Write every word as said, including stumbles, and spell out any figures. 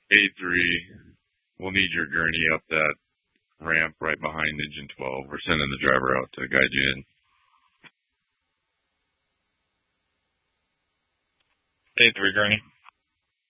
A three, we'll need your gurney up that ramp right behind engine twelve. We're sending the driver out to guide you in. A three, gurney.